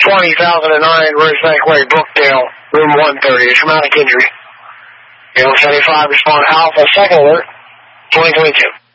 2009 Rose Bank Way, Brookdale, room 130, a traumatic injury. 75 respond Alpha, second alert, 2022.